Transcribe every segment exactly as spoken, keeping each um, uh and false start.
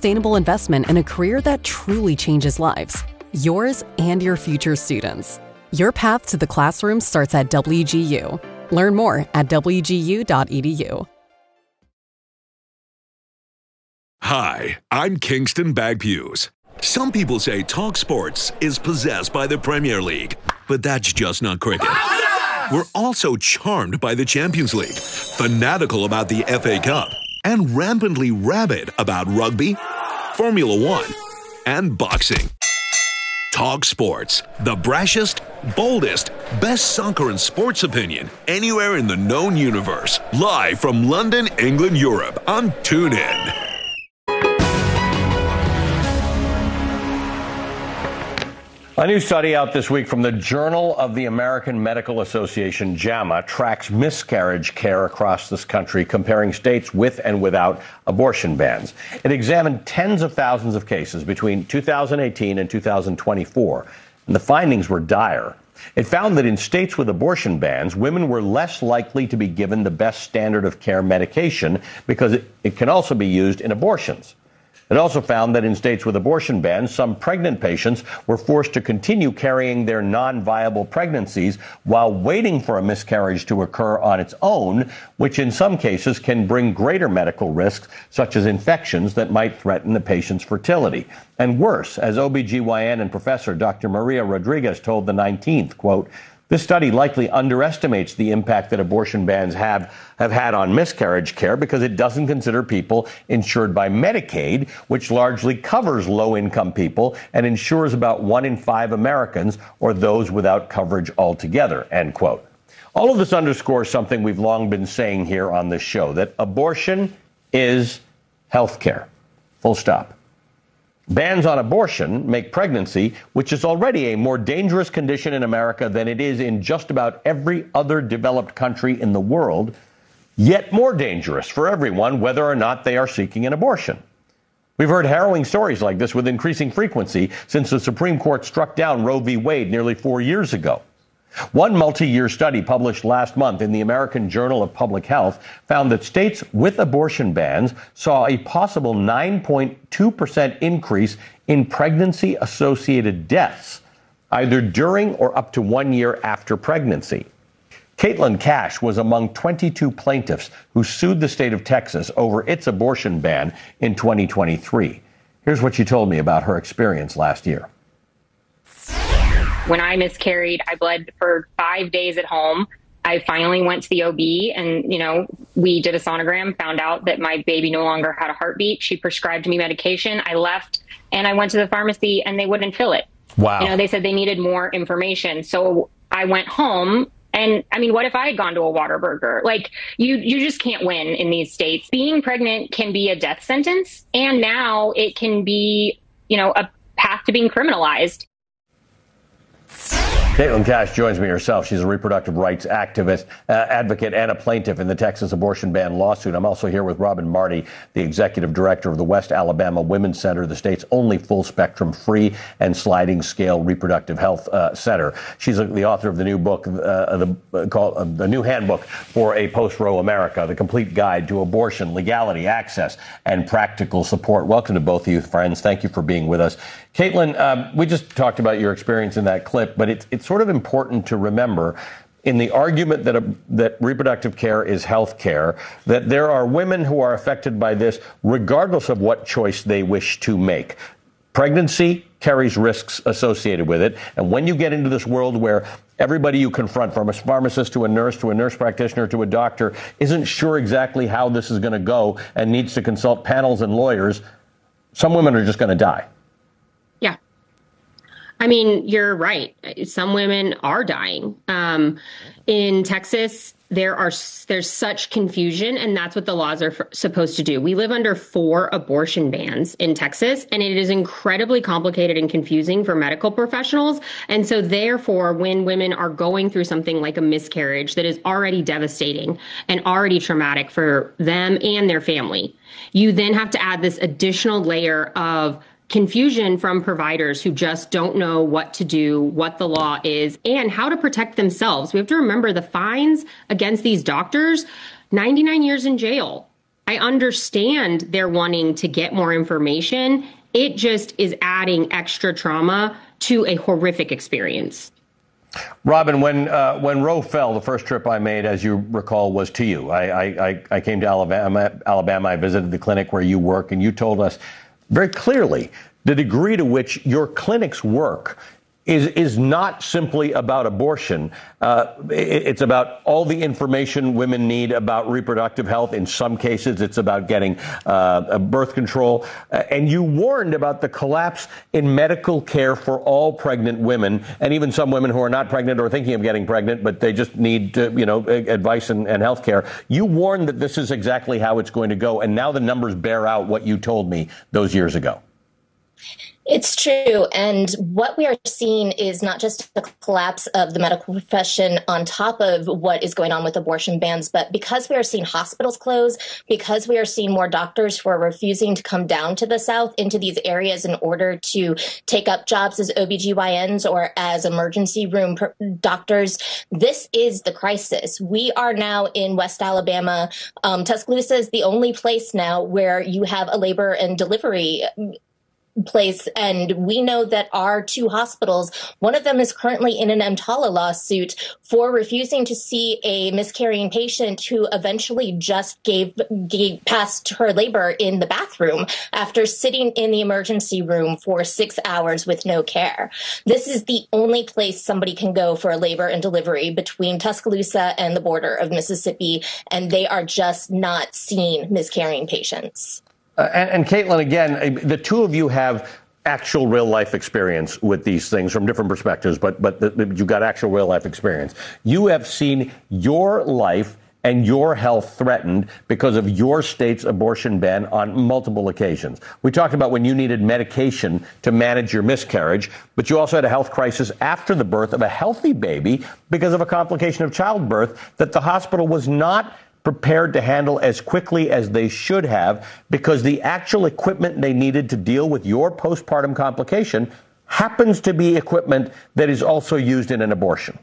sustainable investment in a career that truly changes lives. Yours and your future students. Your path to the classroom starts at W G U. Learn more at w g u dot e d u. Hi, I'm Kingston Bagpues. Some people say Talk Sports is possessed by the Premier League, but that's just not cricket. We're also charmed by the Champions League, fanatical about the F A Cup, and rampantly rabid about rugby, Formula One, and boxing. Talk Sports, the brashest, boldest, best soccer and sports opinion anywhere in the known universe. Live from London, England, Europe on TuneIn. A new study out this week from the Journal of the American Medical Association, JAMA, tracks miscarriage care across this country, comparing states with and without abortion bans. It examined tens of thousands of cases between two thousand eighteen and two thousand twenty-four, and the findings were dire. It found that in states with abortion bans, women were less likely to be given the best standard of care medication because it, it can also be used in abortions. It also found that in states with abortion bans, some pregnant patients were forced to continue carrying their non-viable pregnancies while waiting for a miscarriage to occur on its own, which in some cases can bring greater medical risks, such as infections that might threaten the patient's fertility. And worse, as O B G Y N and professor Doctor Maria Rodriguez told the nineteenth, quote, "This study likely underestimates the impact that abortion bans have, have had on miscarriage care because it doesn't consider people insured by Medicaid, which largely covers low-income people and insures about one in five Americans or those without coverage altogether," end quote. All of this underscores something we've long been saying here on this show, that abortion is health care. Full stop. Bans on abortion make pregnancy, which is already a more dangerous condition in America than it is in just about every other developed country in the world, yet more dangerous for everyone, whether or not they are seeking an abortion. We've heard harrowing stories like this with increasing frequency since the Supreme Court struck down Roe v. Wade nearly four years ago. One multi-year study published last month in the American Journal of Public Health found that states with abortion bans saw a possible nine point two percent increase in pregnancy-associated deaths, either during or up to one year after pregnancy. Caitlin Cash was among twenty-two plaintiffs who sued the state of Texas over its abortion ban in twenty twenty-three. Here's what she told me about her experience last year. When I miscarried, I bled for five days at home. I finally went to the O B and, you know, we did a sonogram, found out that my baby no longer had a heartbeat. She prescribed me medication. I left and I went to the pharmacy and they wouldn't fill it. Wow. You know, they said they needed more information. So I went home. And I mean, what if I had gone to a Whataburger? Like, you, you just can't win in these states. Being pregnant can be a death sentence. And now it can be, you know, a path to being criminalized. Caitlin Cash joins me herself. She's a reproductive rights activist, uh, advocate, and a plaintiff in the Texas abortion ban lawsuit. I'm also here with Robin Marty, the executive director of the West Alabama Women's Center, the state's only full-spectrum, free and sliding-scale reproductive health uh, center. She's a, the author of the new book, uh, the, uh, called uh, the new handbook for a post-Roe America, the complete guide to abortion, legality, access, and practical support. Welcome to both of you, friends. Thank you for being with us. Caitlin, um, we just talked about your experience in that clip, but it's it's sort of important to remember in the argument that a, that reproductive care is health care, that there are women who are affected by this regardless of what choice they wish to make. Pregnancy carries risks associated with it. And when you get into this world where everybody you confront, from a pharmacist to a nurse to a nurse practitioner to a doctor, isn't sure exactly how this is going to go and needs to consult panels and lawyers, some women are just going to die. Yeah. I mean, you're right. Some women are dying. Um, in Texas, there are there's such confusion, and that's what the laws are f- supposed to do. We live under four abortion bans in Texas, and it is incredibly complicated and confusing for medical professionals. And so therefore, when women are going through something like a miscarriage that is already devastating and already traumatic for them and their family, you then have to add this additional layer of confusion from providers who just don't know what to do, what the law is, and how to protect themselves. We have to remember the fines against these doctors, ninety-nine years in jail. I understand they're wanting to get more information. It just is adding extra trauma to a horrific experience. Robin, when uh, when Roe fell, the first trip I made, as you recall, was to you. I, I, I came to Alabama, Alabama. I visited the clinic where you work, and you told us very clearly the degree to which your clinic's work is is not simply about abortion. Uh, it, it's about all the information women need about reproductive health. In some cases, it's about getting uh, birth control. Uh, and you warned about the collapse in medical care for all pregnant women, and even some women who are not pregnant or thinking of getting pregnant, but they just need, uh, you know, advice and, and health care. You warned that this is exactly how it's going to go. And now the numbers bear out what you told me those years ago. It's true. And what we are seeing is not just the collapse of the medical profession on top of what is going on with abortion bans, but because we are seeing hospitals close, because we are seeing more doctors who are refusing to come down to the South into these areas in order to take up jobs as O B G Y Ns or as emergency room doctors. This is the crisis. We are now in West Alabama. Um, Tuscaloosa is the only place now where you have a labor and delivery place. And we know that our two hospitals, one of them is currently in an EMTALA lawsuit for refusing to see a miscarrying patient who eventually just gave, gave passed her labor in the bathroom after sitting in the emergency room for six hours with no care. This is the only place somebody can go for a labor and delivery between Tuscaloosa and the border of Mississippi, and they are just not seeing miscarrying patients. Uh, and, and Caitlin, again, the two of you have actual real life experience with these things from different perspectives, but but the, the, you got actual real life experience. You have seen your life and your health threatened because of your state's abortion ban on multiple occasions. We talked about when you needed medication to manage your miscarriage, but you also had a health crisis after the birth of a healthy baby because of a complication of childbirth that the hospital was not prepared to handle as quickly as they should have because the actual equipment they needed to deal with your postpartum complication happens to be equipment that is also used in an abortion.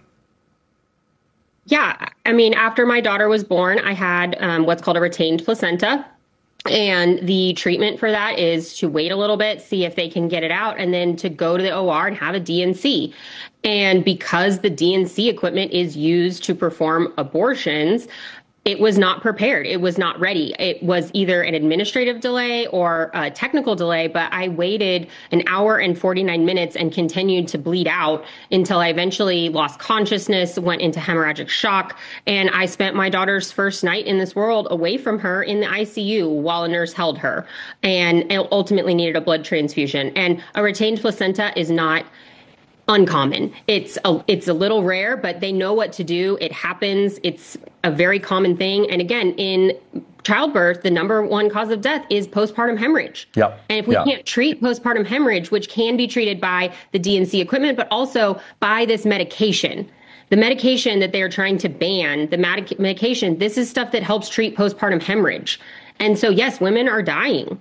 Yeah. I mean, after my daughter was born, I had um, what's called a retained placenta. And the treatment for that is to wait a little bit, see if they can get it out, and then to go to the O R and have a D N C. And because the D N C equipment is used to perform abortions, it was not prepared. It was not ready. It was either an administrative delay or a technical delay, but I waited an hour and forty-nine minutes and continued to bleed out until I eventually lost consciousness, went into hemorrhagic shock, and I spent my daughter's first night in this world away from her in the I C U while a nurse held her, and ultimately needed a blood transfusion. And a retained placenta is not uncommon. It's a, it's a little rare, but they know what to do. It happens. It's a very common thing. And again, in childbirth, the number one cause of death is postpartum hemorrhage. Yep. And if we yep. can't treat postpartum hemorrhage, which can be treated by the D N C equipment, but also by this medication, the medication that they are trying to ban, the medic- medication, this is stuff that helps treat postpartum hemorrhage. And so, yes, women are dying.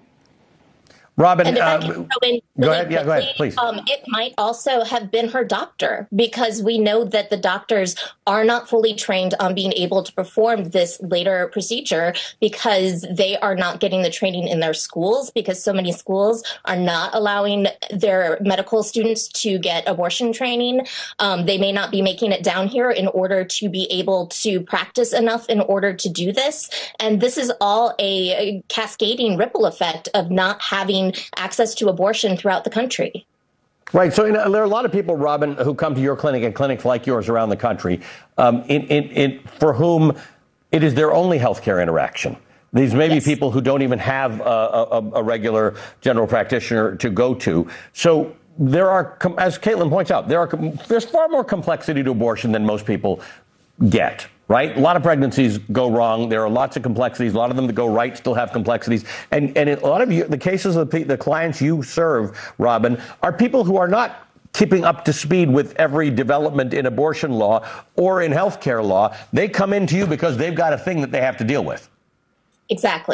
Robin, and if uh, I can throw in really go ahead. Quickly, yeah, go ahead, please. Um, it might also have been her doctor, because we know that the doctors are not fully trained on being able to perform this later procedure because they are not getting the training in their schools, because so many schools are not allowing their medical students to get abortion training. Um, they may not be making it down here in order to be able to practice enough in order to do this. And this is all a, a cascading ripple effect of not having access to abortion throughout the country. Right. So you know, there are a lot of people, Robin, who come to your clinic and clinics like yours around the country, um, in, in, in, for whom it is their only healthcare interaction. These may Yes. be people who don't even have a, a, a regular general practitioner to go to. So there are, as Caitlin points out, there are there's far more complexity to abortion than most people get. Right? A lot of pregnancies go wrong. There are lots of complexities. A lot of them that go right still have complexities. And and in a lot of you, the cases of the, the clients you serve, Robin, are people who are not keeping up to speed with every development in abortion law or in healthcare law. They come into you because they've got a thing that they have to deal with. Exactly.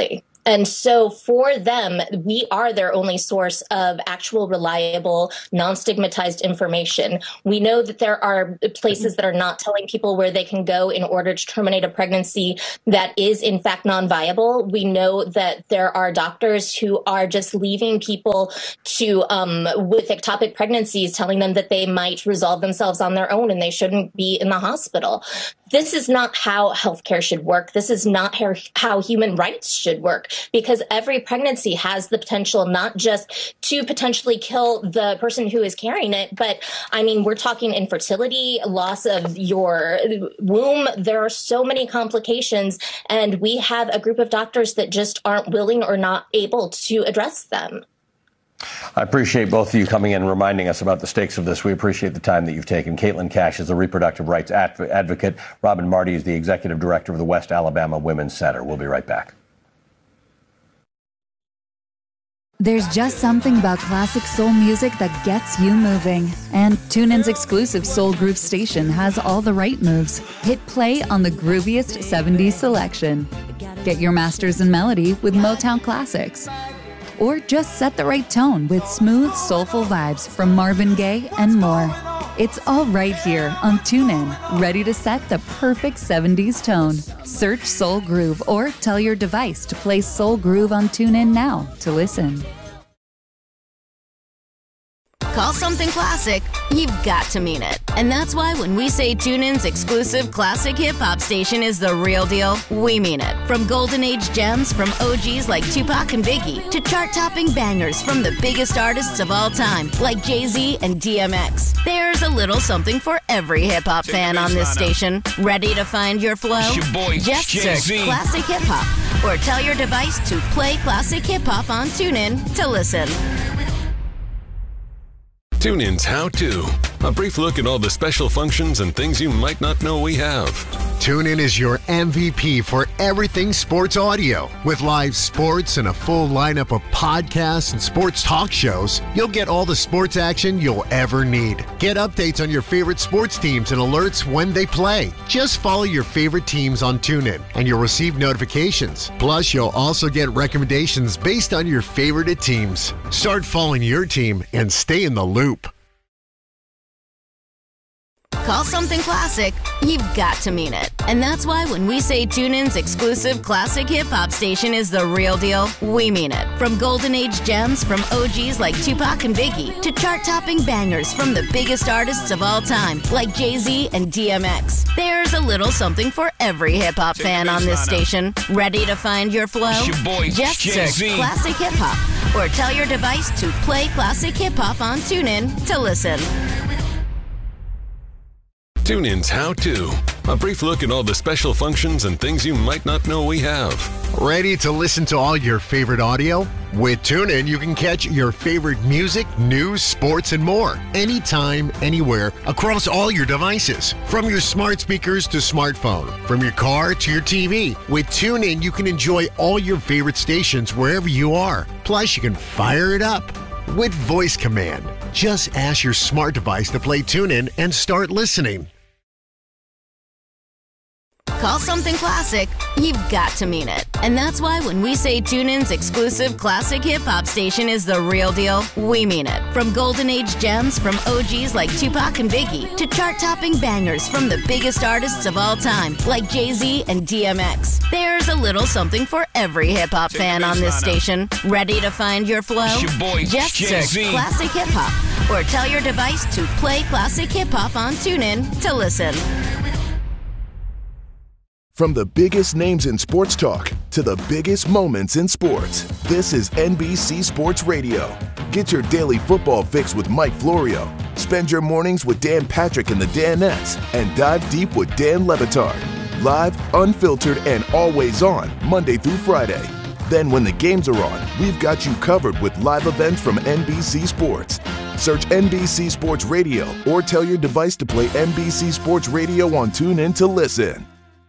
And so for them, we are their only source of actual, reliable, non-stigmatized information. We know that there are places that are not telling people where they can go in order to terminate a pregnancy that is, in fact, non-viable. We know that there are doctors who are just leaving people to um, with ectopic pregnancies, telling them that they might resolve themselves on their own and they shouldn't be in the hospital. This is not how healthcare should work. This is not how, how human rights should work, because every pregnancy has the potential not just to potentially kill the person who is carrying it, but I mean, we're talking infertility, loss of your womb. There are so many complications, and we have a group of doctors that just aren't willing or not able to address them. I appreciate both of you coming in and reminding us about the stakes of this. We appreciate the time that you've taken. Caitlin Cash is a reproductive rights adv- advocate. Robin Marty is the executive director of the West Alabama Women's Center. We'll be right back. There's just something about classic soul music that gets you moving. And TuneIn's exclusive Soul Groove station has all the right moves. Hit play on the grooviest seventies selection. Get your masters in melody with Motown classics. Or just set the right tone with smooth, soulful vibes from Marvin Gaye and more. It's all right here on TuneIn, ready to set the perfect seventies tone. Search Soul Groove or tell your device to play Soul Groove on TuneIn now to listen. Call something classic, you've got to mean it. And that's why when we say TuneIn's exclusive classic hip-hop station is the real deal, we mean it. From golden age gems from O Gs like Tupac and Biggie to chart-topping bangers from the biggest artists of all time like Jay-Z and D M X. There's a little something for every hip-hop fan on this station. Ready to find your flow? Your boy, Just search Classic Hip Hop or tell your device to play Classic Hip Hop on TuneIn to listen. TuneIn's How To. A brief look at all the special functions and things you might not know we have. TuneIn is your M V P for everything sports audio. With live sports and a full lineup of podcasts and sports talk shows, you'll get all the sports action you'll ever need. Get updates on your favorite sports teams and alerts when they play. Just follow your favorite teams on TuneIn and you'll receive notifications. Plus, you'll also get recommendations based on your favorite teams. Start following your team and stay in the loop. Call something classic, you've got to mean it. And that's why when we say TuneIn's exclusive classic hip-hop station is the real deal, we mean it. From golden age gems from O Gs like Tupac and Biggie to chart-topping bangers from the biggest artists of all time like Jay-Z and D M X. There's a little something for every hip-hop fan on this station. Ready to find your flow? Your boy, Just search Jay-Z. Classic Hip Hop or tell your device to play Classic Hip Hop on TuneIn to listen. TuneIn's How To. A brief look at all the special functions and things you might not know we have. Ready to listen to all your favorite audio? With TuneIn, you can catch your favorite music, news, sports, and more. Anytime, anywhere, across all your devices. From your smart speakers to smartphone. From your car to your T V. With TuneIn, you can enjoy all your favorite stations wherever you are. Plus, you can fire it up with voice command. Just ask your smart device to play TuneIn and start listening. Call something classic, you've got to mean it. And that's why when we say TuneIn's exclusive classic hip-hop station is the real deal, we mean it. From golden age gems from O Gs like Tupac and Biggie to chart-topping bangers from the biggest artists of all time like Jay-Z and D M X. There's a little something for every hip-hop fan on this station. Ready to find your flow? Your boy, Just Jay-Z. search Classic Hip Hop or tell your device to play Classic Hip Hop on TuneIn to listen. From the biggest names in sports talk to the biggest moments in sports, this is N B C Sports Radio. Get your daily football fix with Mike Florio. Spend your mornings with Dan Patrick and the Danettes and dive deep with Dan Le Batard. Live, unfiltered, and always on Monday through Friday. Then when the games are on, we've got you covered with live events from N B C Sports. Search N B C Sports Radio or tell your device to play N B C Sports Radio on TuneIn to listen.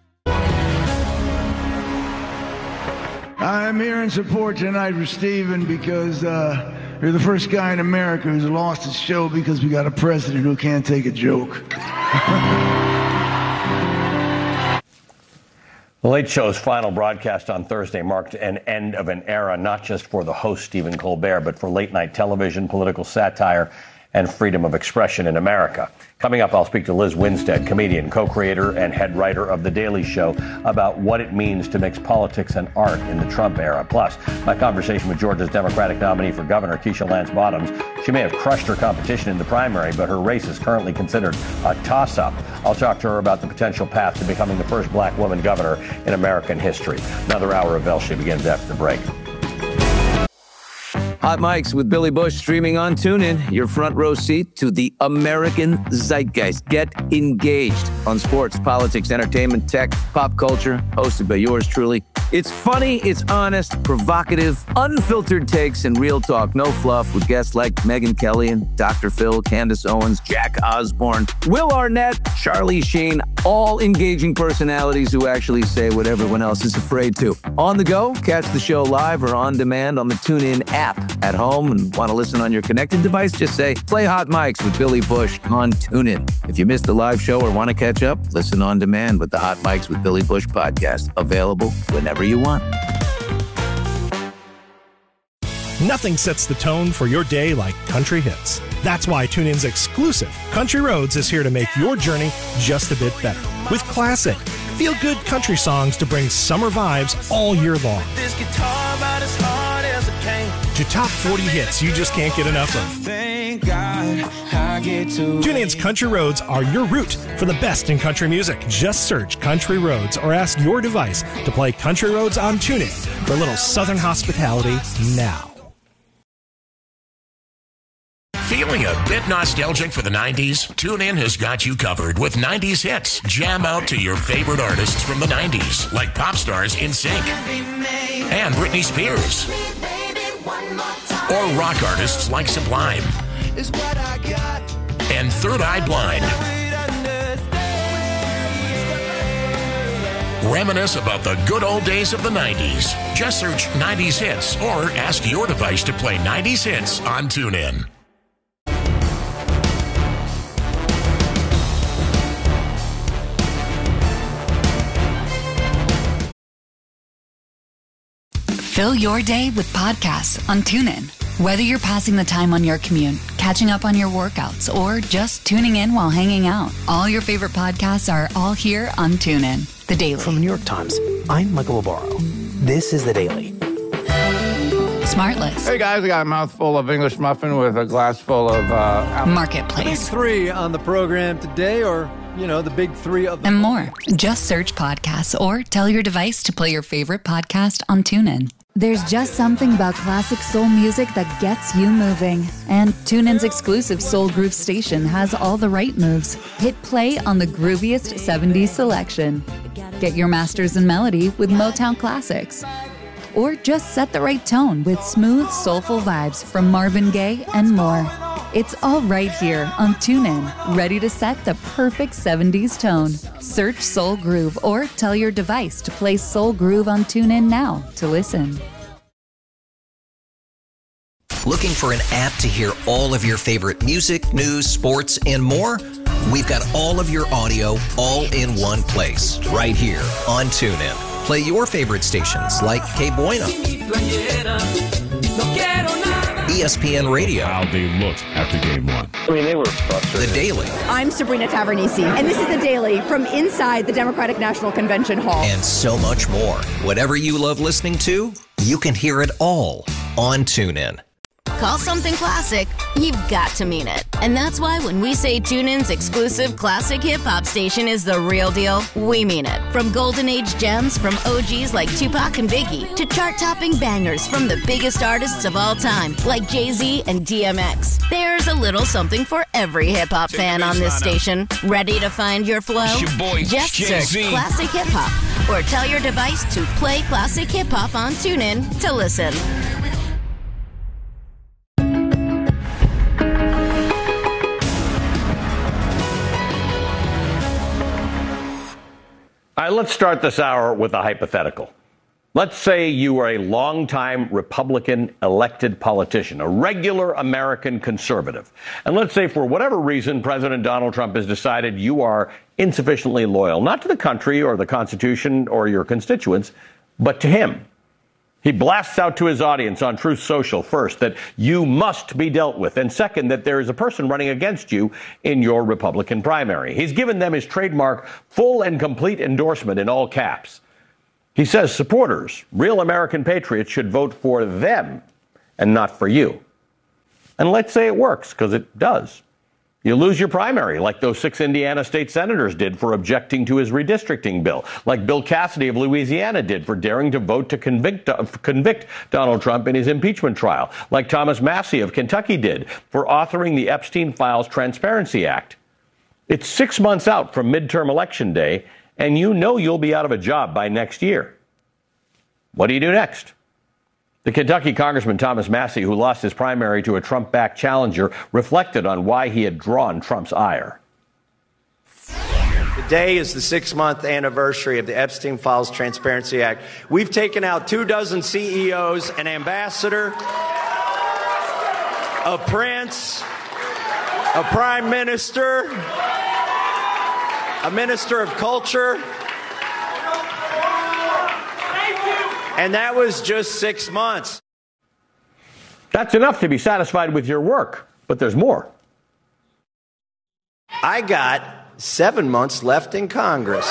I'm here in support tonight for Stephen because uh, you're the first guy in America who's lost his show because we got a president who can't take a joke. The Late Show's final broadcast on Thursday marked an end of an era, not just for the host, Stephen Colbert, but for late-night television, political satire, and freedom of expression in America. Coming up, I'll speak to Liz Winstead, comedian, co-creator, and head writer of The Daily Show, about what it means to mix politics and art in the Trump era. Plus, my conversation with Georgia's Democratic nominee for governor, Keisha Lance Bottoms. She may have crushed her competition in the primary, but her race is currently considered a toss-up. I'll talk to her about the potential path to becoming the first black woman governor in American history. Another hour of Velshi begins after the break. Hot Mics with Billy Bush streaming on TuneIn. Your front row seat to the American zeitgeist. Get engaged on sports, politics, entertainment, tech, pop culture. Hosted by yours truly. It's funny, it's honest, provocative, unfiltered takes, and real talk. No fluff with guests like Megyn Kelly and Doctor Phil, Candace Owens, Jack Osborne, Will Arnett, Charlie Sheen. All engaging personalities who actually say what everyone else is afraid to. On the go, catch the show live or on demand on the TuneIn app. At home and want to listen on your connected device, just say, play Hot Mics with Billy Bush on TuneIn. If you missed the live show or want to catch up, listen on demand with the Hot Mics with Billy Bush podcast. Available whenever you want. Nothing sets the tone for your day like country hits. That's why TuneIn's exclusive Country Roads is here to make your journey just a bit better. With classic, feel-good country songs to bring summer vibes all year long. This guitar about as hard as it came. To top forty hits you just can't get enough of. Thank God I get to TuneIn's Country Roads are your route for the best in country music. Just search Country Roads or ask your device to play Country Roads on TuneIn for a little Southern hospitality now. Feeling a bit nostalgic for the nineties? TuneIn has got you covered with nineties hits. Jam out to your favorite artists from the nineties, like pop stars N Sync and Britney Spears, or rock artists like Sublime and Third Eye Blind. Reminisce about the good old days of the nineties. Just search nineties hits or ask your device to play nineties hits on TuneIn. Fill your day with podcasts on TuneIn. Whether you're passing the time on your commute, catching up on your workouts, or just tuning in while hanging out, all your favorite podcasts are all here on TuneIn. The Daily. From the New York Times, I'm Michael Barbaro. This is The Daily. Smartless. Hey guys, I got a mouthful of English muffin with a glass full of uh, Marketplace. The big three on the program today, or, you know, the big three of the and more. Just search podcasts or tell your device to play your favorite podcast on TuneIn. There's just something about classic soul music that gets you moving. And TuneIn's exclusive Soul Groove station has all the right moves. Hit play on the grooviest seventies selection. Get your masters in melody with Motown classics. Or just set the right tone with smooth, soulful vibes from Marvin Gaye and more. It's all right here on TuneIn, ready to set the perfect seventies tone. Search Soul Groove or tell your device to play Soul Groove on TuneIn now to listen. Looking for an app to hear all of your favorite music, news, sports, and more? We've got all of your audio all in one place, right here on TuneIn. Play your favorite stations like K Bueno, E S P N Radio. How they looked after game one. I mean, they were frustrated. The Daily. I'm Sabrina Tavernisi, and this is The Daily from inside the Democratic National Convention Hall. And so much more. Whatever you love listening to, you can hear it all on TuneIn. Call something classic, you've got to mean it. And that's why when we say TuneIn's exclusive classic hip-hop station is the real deal, we mean it. From golden age gems from O Gs like Tupac and Biggie to chart-topping bangers from the biggest artists of all time like Jay-Z and D M X. There's a little something for every hip-hop fan on this station. Ready to find your flow? It's your boy, Just Jay-Z. search Classic Hip-Hop or tell your device to play Classic Hip-Hop on TuneIn to listen. All right, let's start this hour with a hypothetical. Let's say you are a longtime Republican elected politician, a regular American conservative. And let's say for whatever reason, President Donald Trump has decided you are insufficiently loyal, not to the country or the Constitution or your constituents, but to him. He blasts out to his audience on Truth Social, first, that you must be dealt with, and second, that there is a person running against you in your Republican primary. He's given them his trademark full and complete endorsement in all caps. He says supporters, real American patriots, should vote for them and not for you. And let's say it works, because it does. You lose your primary, like those six Indiana state senators did for objecting to his redistricting bill, like Bill Cassidy of Louisiana did for daring to vote to convict, uh, convict Donald Trump in his impeachment trial, like Thomas Massie of Kentucky did for authoring the Epstein Files Transparency Act. It's six months out from midterm election day, and you know you'll be out of a job by next year. What do you do next? The Kentucky Congressman Thomas Massie, who lost his primary to a Trump-backed challenger, reflected on why he had drawn Trump's ire. Today is the six-month anniversary of the Epstein Files Transparency Act. We've taken out two dozen C E Os, an ambassador, a prince, a prime minister, a minister of culture. And that was just six months. That's enough to be satisfied with your work, but there's more. I got seven months left in Congress.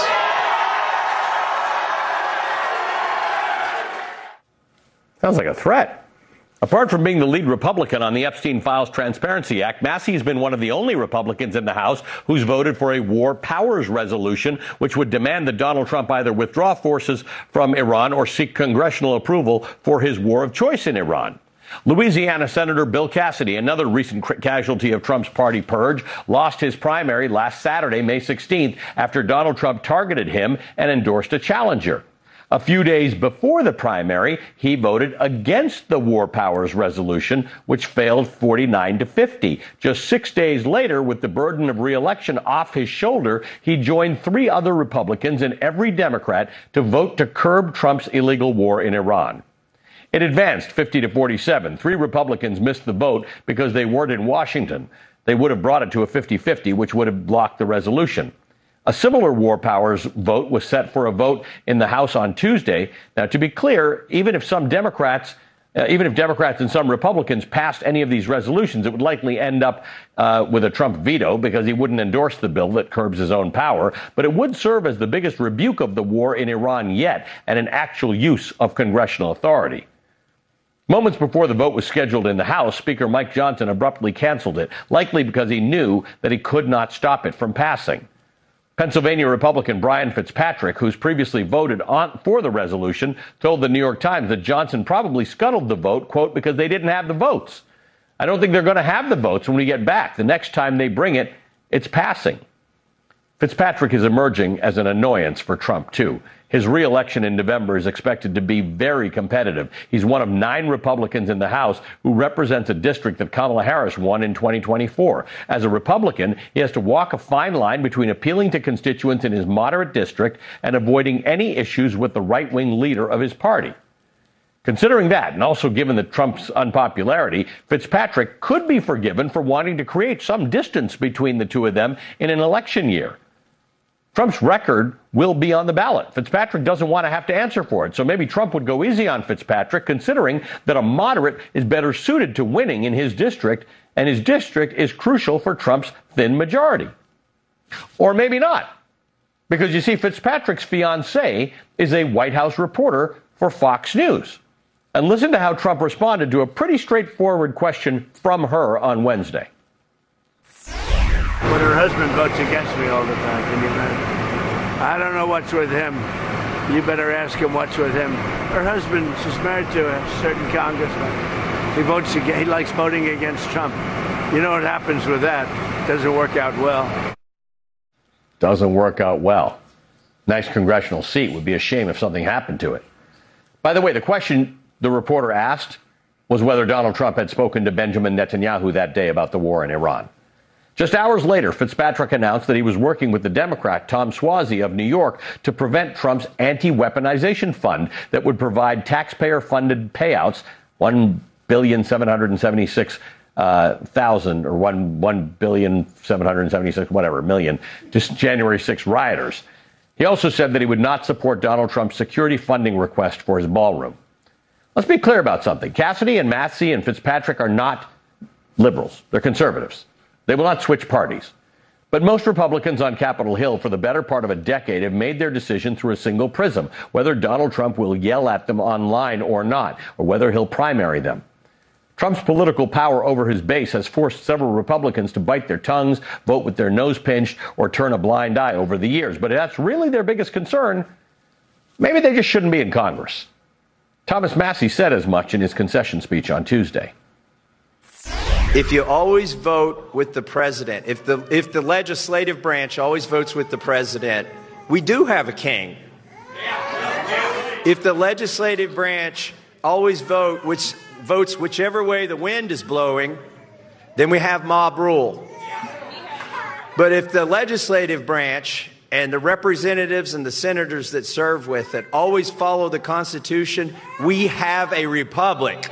Sounds like a threat. Apart from being the lead Republican on the Epstein Files Transparency Act, Massie has been one of the only Republicans in the House who's voted for a war powers resolution, which would demand that Donald Trump either withdraw forces from Iran or seek congressional approval for his war of choice in Iran. Louisiana Senator Bill Cassidy, another recent casualty of Trump's party purge, lost his primary last Saturday, May sixteenth, after Donald Trump targeted him and endorsed a challenger. A few days before the primary, he voted against the War Powers resolution, which failed forty-nine to fifty. Just six days later, with the burden of re-election off his shoulder, he joined three other Republicans and every Democrat to vote to curb Trump's illegal war in Iran. It advanced fifty to forty-seven. Three Republicans missed the vote because they weren't in Washington. They would have brought it to a fifty fifty, which would have blocked the resolution. A similar war powers vote was set for a vote in the House on Tuesday. Now, to be clear, even if some Democrats, uh, even if Democrats and some Republicans passed any of these resolutions, it would likely end up uh, with a Trump veto because he wouldn't endorse the bill that curbs his own power. But it would serve as the biggest rebuke of the war in Iran yet and an actual use of congressional authority. Moments before the vote was scheduled in the House, Speaker Mike Johnson abruptly canceled it, likely because he knew that he could not stop it from passing. Pennsylvania Republican Brian Fitzpatrick, who's previously voted on for the resolution, told the New York Times that Johnson probably scuttled the vote, quote, because they didn't have the votes. I don't think they're going to have the votes when we get back. The next time they bring it, it's passing. Fitzpatrick is emerging as an annoyance for Trump, too. His re-election in November is expected to be very competitive. He's one of nine Republicans in the House who represents a district that Kamala Harris won in twenty twenty-four. As a Republican, he has to walk a fine line between appealing to constituents in his moderate district and avoiding any issues with the right-wing leader of his party. Considering that, and also given that Trump's unpopularity, Fitzpatrick could be forgiven for wanting to create some distance between the two of them in an election year. Trump's record will be on the ballot. Fitzpatrick doesn't want to have to answer for it, so maybe Trump would go easy on Fitzpatrick, considering that a moderate is better suited to winning in his district, and his district is crucial for Trump's thin majority. Or maybe not, because you see, Fitzpatrick's fiancée is a White House reporter for Fox News. And listen to how Trump responded to a pretty straightforward question from her on Wednesday. But her husband votes against me all the time, can you imagine? I don't know what's with him. You better ask him what's with him. Her husband, she's married to a certain congressman. He votes against, he likes voting against Trump. You know what happens with that? Doesn't work out well. Doesn't work out well. Nice congressional seat. Would be a shame if something happened to it. By the way, the question the reporter asked was whether Donald Trump had spoken to Benjamin Netanyahu that day about the war in Iran. Just hours later, Fitzpatrick announced that he was working with the Democrat Tom Suozzi of New York to prevent Trump's anti-weaponization fund that would provide taxpayer-funded payouts, one billion seven hundred seventy-six thousand or one one billion seven hundred seventy-six whatever million to January sixth rioters. He also said that he would not support Donald Trump's security funding request for his ballroom. Let's be clear about something. Cassidy and Massey and Fitzpatrick are not liberals. They're conservatives. They will not switch parties. But most Republicans on Capitol Hill for the better part of a decade have made their decision through a single prism, whether Donald Trump will yell at them online or not, or whether he'll primary them. Trump's political power over his base has forced several Republicans to bite their tongues, vote with their nose pinched, or turn a blind eye over the years. But if that's really their biggest concern, maybe they just shouldn't be in Congress. Thomas Massey said as much in his concession speech on Tuesday. If you always vote with the president, if the if the legislative branch always votes with the president, we do have a king. If the legislative branch always vote which votes whichever way the wind is blowing, then we have mob rule. But if the legislative branch and the representatives and the senators that serve with it always follow the Constitution, we have a republic.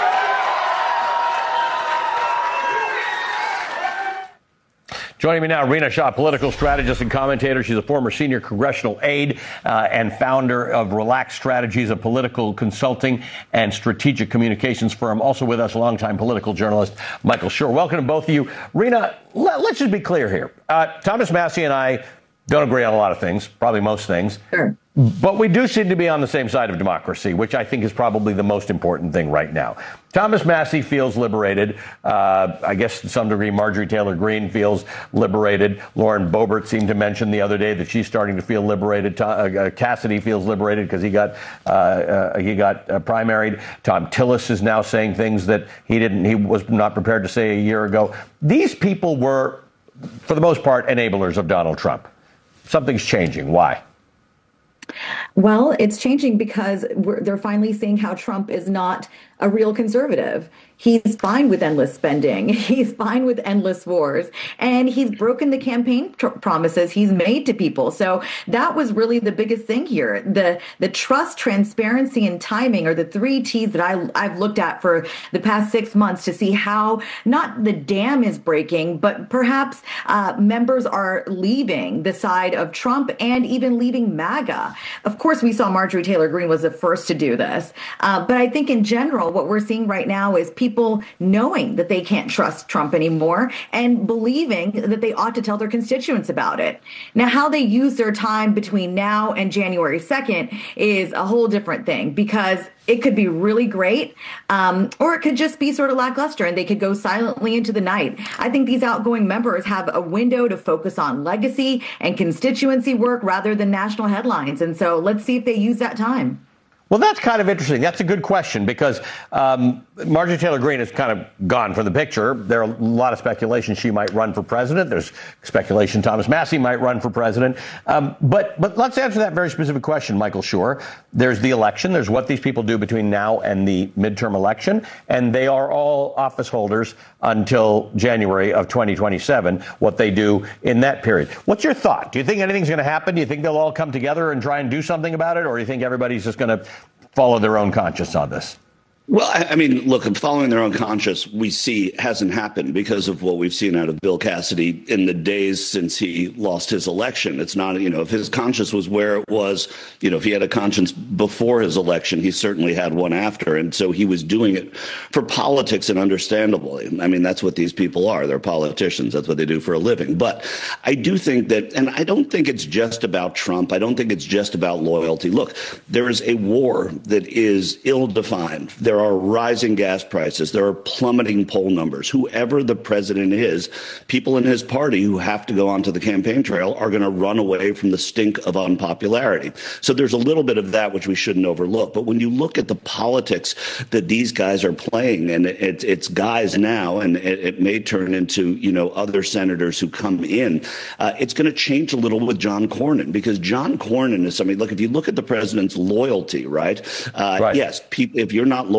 Joining me now, Rina Shah, political strategist and commentator. She's a former senior congressional aide uh, and founder of Relax Strategies, a political consulting and strategic communications firm. Also with us, longtime political journalist Michael Schur. Welcome to both of you. Rina, let, let's just be clear here. Uh, Thomas Massey and I don't agree on a lot of things, probably most things. Sure. But we do seem to be on the same side of democracy, which I think is probably the most important thing right now. Thomas Massey feels liberated. Uh, I guess to some degree, Marjorie Taylor Greene feels liberated. Lauren Boebert seemed to mention the other day that she's starting to feel liberated. Uh, Cassidy feels liberated because he got uh, uh, he got uh, primaried. Tom Tillis is now saying things that he didn't. He was not prepared to say a year ago. These people were, for the most part, enablers of Donald Trump. Something's changing. Why? Well, it's changing because we're, they're finally seeing how Trump is not a real conservative. He's fine with endless spending. He's fine with endless wars. And he's broken the campaign tr- promises he's made to people. So that was really the biggest thing here. The the trust, transparency, and timing are the three T's that I, I've looked at for the past six months to see how not the dam is breaking, but perhaps uh, members are leaving the side of Trump and even leaving MAGA. Of course, we saw Marjorie Taylor Greene was the first to do this. Uh, but I think in general, what we're seeing right now is people People knowing that they can't trust Trump anymore and believing that they ought to tell their constituents about it. Now, how they use their time between now and January second is a whole different thing, because it could be really great, um, or it could just be sort of lackluster and they could go silently into the night. I think these outgoing members have a window to focus on legacy and constituency work rather than national headlines. And so let's see if they use that time. Well, that's kind of interesting. That's a good question, because um, Marjorie Taylor Greene has kind of gone from the picture. There are a lot of speculation she might run for president. There's speculation Thomas Massey might run for president. Um, but but let's answer that very specific question, Michael Schur. There's the election. There's what these people do between now and the midterm election. And they are all office holders until January of twenty twenty-seven, what they do in that period. What's your thought? Do you think anything's going to happen? Do you think they'll all come together and try and do something about it? Or do you think everybody's just going to follow their own conscience on this? Well, I, I mean, look, following their own conscience, we see hasn't happened because of what we've seen out of Bill Cassidy in the days since he lost his election. It's not, you know, if his conscience was where it was, you know, if he had a conscience before his election, he certainly had one after. And so he was doing it for politics, and understandably. I mean, that's what these people are. They're politicians. That's what they do for a living. But I do think that, and I don't think it's just about Trump. I don't think it's just about loyalty. Look, there is a war that is ill-defined. There There are rising gas prices. There are plummeting poll numbers. Whoever the president is, people in his party who have to go onto the campaign trail are going to run away from the stink of unpopularity. So there's a little bit of that which we shouldn't overlook. But when you look at the politics that these guys are playing, and it, it's guys now, and it, it may turn into, you know, other senators who come in, uh, it's going to change a little with John Cornyn, because John Cornyn is somebody, look, if you look at the president's loyalty, right? Uh, right. Yes, pe- if you're not loyal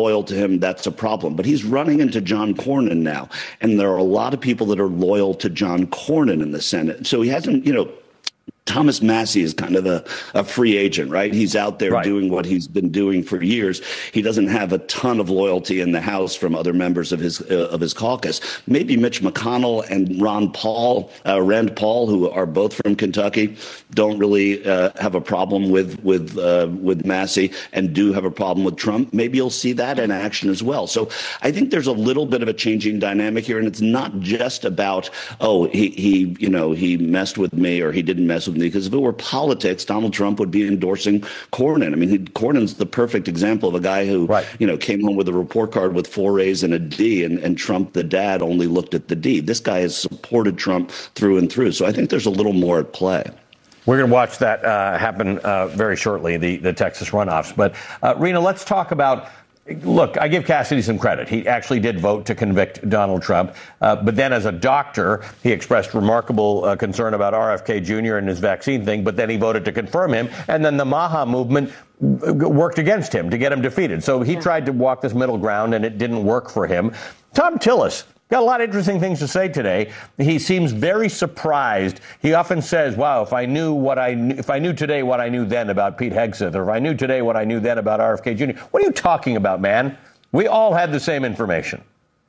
loyal to him, that's a problem. But he's running into John Cornyn now, and there are a lot of people that are loyal to John Cornyn in the Senate. So he hasn't, you know, Thomas Massie is kind of a, a free agent, right? He's out there right. doing what he's been doing for years. He doesn't have a ton of loyalty in the House from other members of his uh, of his caucus. Maybe Mitch McConnell and Ron Paul, uh, Rand Paul, who are both from Kentucky, don't really uh, have a problem with with uh, with Massie and do have a problem with Trump. Maybe you'll see that in action as well. So I think there's a little bit of a changing dynamic here, and it's not just about oh he he you know he messed with me or he didn't mess with me. Because if it were politics, Donald Trump would be endorsing Cornyn. I mean, he, Cornyn's the perfect example of a guy who, right. you know, came home with a report card with four A's and a D, and, and Trump, the dad, only looked at the D. This guy has supported Trump through and through. So I think there's a little more at play. We're going to watch that uh, happen uh, very shortly, the, the Texas runoffs. But, uh, Rena, let's talk about Look, I give Cassidy some credit. He actually did vote to convict Donald Trump. Uh, but then as a doctor, he expressed remarkable uh, concern about R F K Junior and his vaccine thing. But then he voted to confirm him. And then the Maha movement worked against him to get him defeated. So he tried to walk this middle ground, and it didn't work for him. Tom Tillis got a lot of interesting things to say today. He seems very surprised. He often says, wow, if I knew what I knew, if I knew today what I knew then about Pete Hegseth, or if I knew today what I knew then about R F K Junior What are you talking about, man? We all had the same information.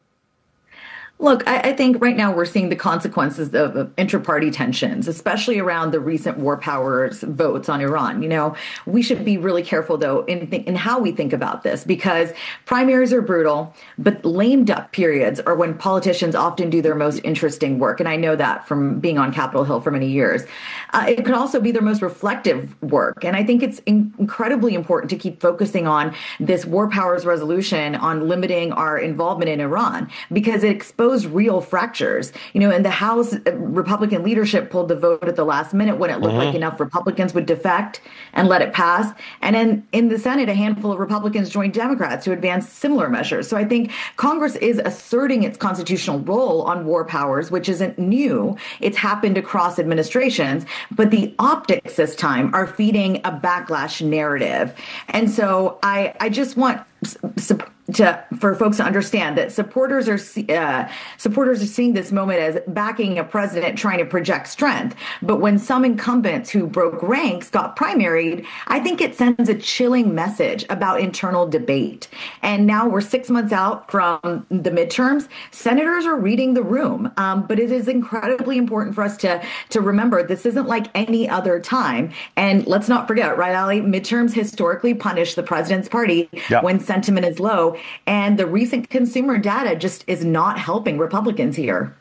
Look, I, I think right now we're seeing the consequences of, of inter-party tensions, especially around the recent war powers votes on Iran. You know, we should be really careful, though, in, th- in how we think about this, because primaries are brutal, but lame duck periods are when politicians often do their most interesting work. And I know that from being on Capitol Hill for many years. Uh, it could also be their most reflective work. And I think it's in- incredibly important to keep focusing on this war powers resolution on limiting our involvement in Iran, because it exposes real fractures. You know, in the House, Republican leadership pulled the vote at the last minute when it looked mm-hmm. like enough Republicans would defect and let it pass. And then in the Senate, a handful of Republicans joined Democrats to advance similar measures. So I think Congress is asserting its constitutional role on war powers, which isn't new. It's happened across administrations, but the optics this time are feeding a backlash narrative. And so I, I just want to, for folks to understand that supporters are uh, supporters are seeing this moment as backing a president trying to project strength. But when some incumbents who broke ranks got primaried, I think it sends a chilling message about internal debate. And now we're six months out from the midterms. Senators are reading the room. Um, but it is incredibly important for us to, to remember this isn't like any other time. And let's not forget, right, Ali, midterms historically punish the president's party yep. when sentiment is low. And the recent consumer data just is not helping Republicans here.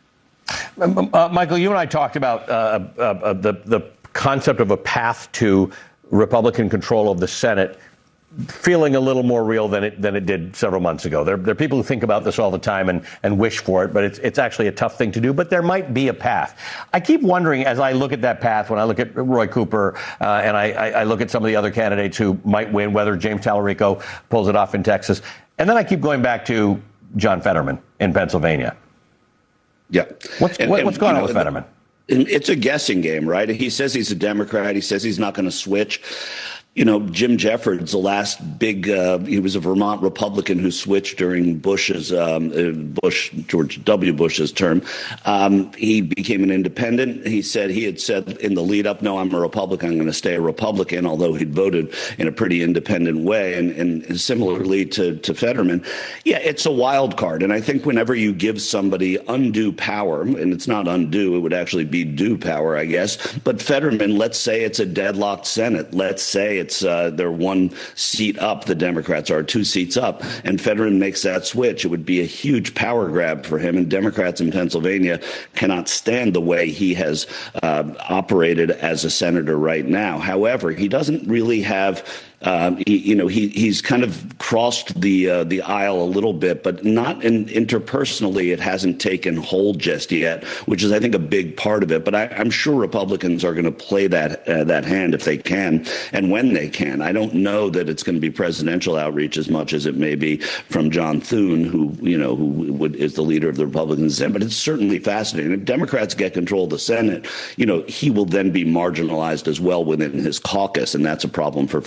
Uh, Michael, you and I talked about uh, uh, uh, the, the concept of a path to Republican control of the Senate feeling a little more real than it than it did several months ago. There, there are people who think about this all the time and, and wish for it, but it's it's actually a tough thing to do. But there might be a path. I keep wondering, as I look at that path, when I look at Roy Cooper uh, and I, I look at some of the other candidates who might win, whether James Tallarico pulls it off in Texas, and then I keep going back to John Fetterman in Pennsylvania. Yeah. What's, and, what, and, what's going you know, on with Fetterman? It's a guessing game, right? He says he's a Democrat. He says he's not going to switch. You know, Jim Jeffords, the last big, uh, he was a Vermont Republican who switched during Bush's, um, Bush, George W. Bush's term. Um, he became an independent. He said, he had said in the lead up, no, I'm a Republican. I'm going to stay a Republican, although he'd voted in a pretty independent way. And, and similarly to, to Fetterman, yeah, it's a wild card. And I think whenever you give somebody undue power, and it's not undue, it would actually be due power, I guess. But Fetterman, let's say it's a deadlocked Senate. Let's say it's uh, they're one seat up. The Democrats are two seats up, and Fetterman makes that switch. It would be a huge power grab for him. And Democrats in Pennsylvania cannot stand the way he has uh, operated as a senator right now. However, he doesn't really have. Um, he, you know, he he's kind of crossed the uh, the aisle a little bit, but not in, interpersonally. It hasn't taken hold just yet, which is, I think, a big part of it. But I, I'm sure Republicans are going to play that uh, that hand if they can and when they can. I don't know that it's going to be presidential outreach as much as it may be from John Thune, who you know who would, is the leader of the Republicans. But it's certainly fascinating. If Democrats get control of the Senate, you know, he will then be marginalized as well within his caucus, and that's a problem for Fetterman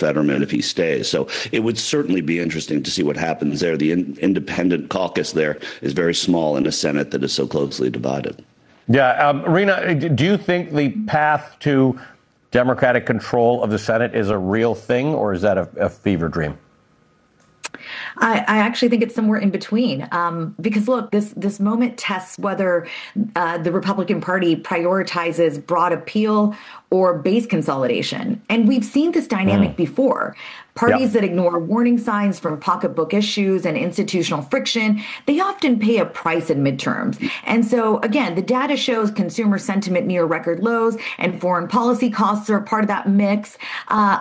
if he stays. So it would certainly be interesting to see what happens there. The in, independent caucus there is very small in a Senate that is so closely divided. Yeah. Um, Rena, do you think the path to Democratic control of the Senate is a real thing, or is that a, a fever dream? I, I actually think it's somewhere in between. Um, because look, this this moment tests whether uh, the Republican Party prioritizes broad appeal or base consolidation. And we've seen this dynamic mm. before. Parties yep. that ignore warning signs from pocketbook issues and institutional friction, they often pay a price in midterms. And so, again, the data shows consumer sentiment near record lows, and foreign policy costs are part of that mix. Uh,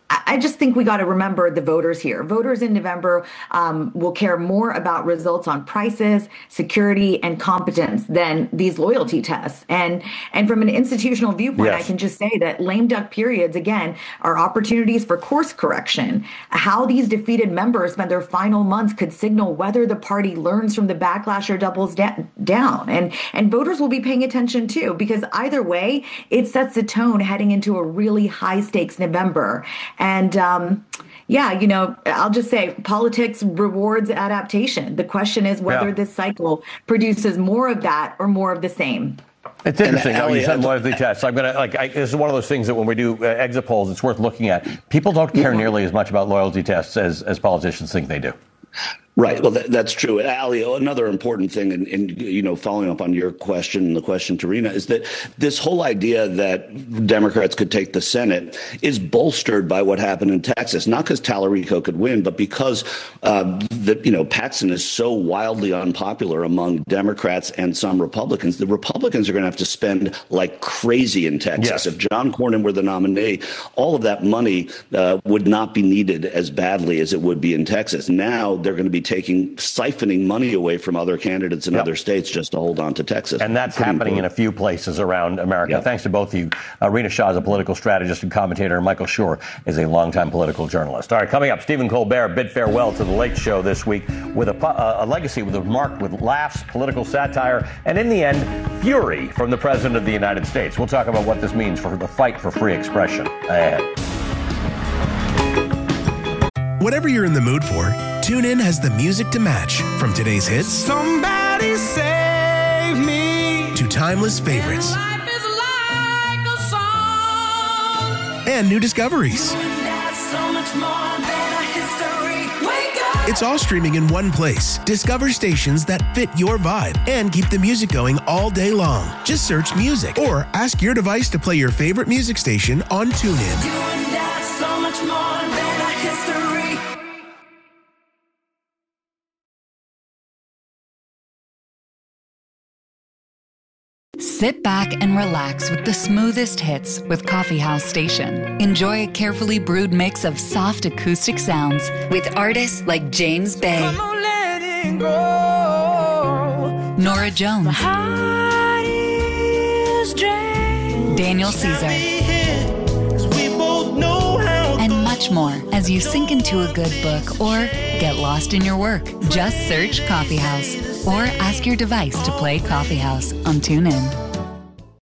I just think we got to remember the voters here. Voters in November um, will care more about results on prices, security, and competence than these loyalty tests. And and from an institutional viewpoint, yes. I can just say that lame duck periods, again, are opportunities for course correction. How these defeated members spend their final months could signal whether the party learns from the backlash or doubles da- down. And, and voters will be paying attention, too, because either way, it sets the tone heading into a really high-stakes November. And, um, yeah, you know, I'll just say politics rewards adaptation. The question is whether yeah. this cycle produces more of that or more of the same. It's interesting. Oh, you said loyalty tests. I'm gonna like. I, this is one of those things that when we do uh, exit polls, it's worth looking at. People don't care nearly as much about loyalty tests as as politicians think they do. Right. Well, that, that's true. Ali, another important thing, and, and, you know, following up on your question and the question to Rena, is that this whole idea that Democrats could take the Senate is bolstered by what happened in Texas, not because Tallarico could win, but because, uh, the, you know, Paxton is so wildly unpopular among Democrats and some Republicans. The Republicans are going to have to spend like crazy in Texas. Yes. If John Cornyn were the nominee, all of that money uh, would not be needed as badly as it would be in Texas. Now they're going to be taking, siphoning money away from other candidates in yep. other states just to hold on to Texas. And that's Pretty happening important. in a few places around America. Yep. Thanks to both of you. Uh, Rena Shah is a political strategist and commentator, and Michael Schur is a longtime political journalist. All right, coming up, Stephen Colbert bid farewell to The Late Show this week with a, uh, a legacy with a marked with laughs, political satire, and in the end, fury from the President of the United States. We'll talk about what this means for the fight for free expression ahead. Whatever you're in the mood for, TuneIn has the music to match. From today's hits, Somebody Save Me, to timeless favorites, Life is like a song, and new discoveries. So much more than a history. Wake up. It's all streaming in one place. Discover stations that fit your vibe and keep the music going all day long. Just search music or ask your device to play your favorite music station on TuneIn. You and I, so much more than a history. Sit back and relax with the smoothest hits with Coffee House Station. Enjoy a carefully brewed mix of soft acoustic sounds with artists like James Bay, Nora Jones, Daniel Caesar, and much more as you sink into a good book or get lost in your work. Just search Coffee House or ask your device to play Coffee House on TuneIn.